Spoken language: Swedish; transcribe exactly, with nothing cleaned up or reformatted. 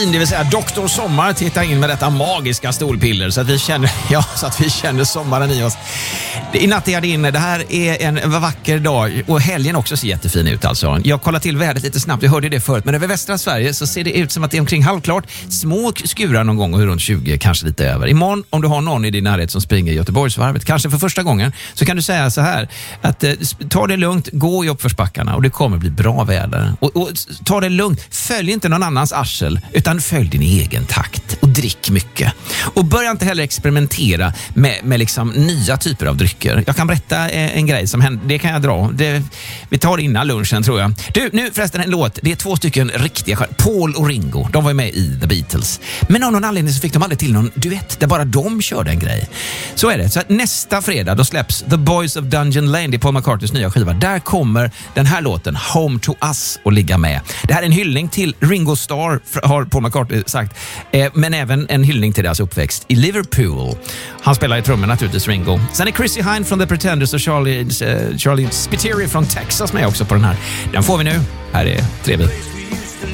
Koffein, det vill säga doktor Sommar, tittar in med detta magiska stolpiller så att vi känner, ja, så att vi känner sommaren i oss. I natt är jag inne. Det här är en vacker dag och helgen också ser jättefin ut alltså. Jag kollar till vädret lite snabbt, vi hörde det förut, men över västra Sverige så ser det ut som att det är omkring halvklart. Små skurar någon gång och runt tjugo, kanske lite över. Imorgon, om du har någon i din närhet som springer i Göteborgsvarvet, kanske för första gången, så kan du säga så här att eh, ta det lugnt, gå i uppförsbackarna och det kommer bli bra väder. Och, och ta det lugnt, följ inte någon annans arsel utan följ din egen takt och drick mycket. Och börja inte heller experimentera med, med liksom nya typer av drycker. Jag kan berätta eh, en grej som hände, det kan jag dra. Det, vi tar det innan lunchen tror jag. Du, nu förresten en låt, det är två stycken riktiga, Paul och Ringo, de var ju med i The Beatles. Men av någon anledning så fick de aldrig till någon duett där bara de körde en grej. Så är det. Så att nästa fredag då släpps The Boys of Dungeon Lane, det är Paul McCartneys nya skiva. Där kommer den här låten Home to Us att ligga med. Det här är en hyllning till Ringo Starr, har Paul McCartney sagt. Eh, men även en hyllning till deras uppväxt i Liverpool. Han spelar i trummor naturligtvis, Ringo. Sen är Chrissy Hine från The Pretenders och Charlie, eh, Charlie Spiteri från Texas med också på den här. Den får vi nu. Här är trevligt.